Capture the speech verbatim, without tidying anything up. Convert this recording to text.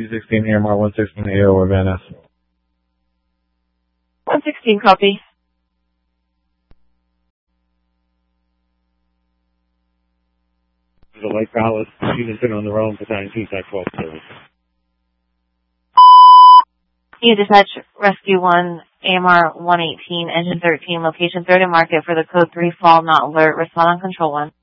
two sixteen A M R one sixteen A O or Van Ness. one sixteen, copy. The light ballast, she's been on their own for nineteen type twelve service. You dispatch Rescue one, A M R one eighteen, engine thirteen, location third and market for the code three fall not alert. Respond on control one.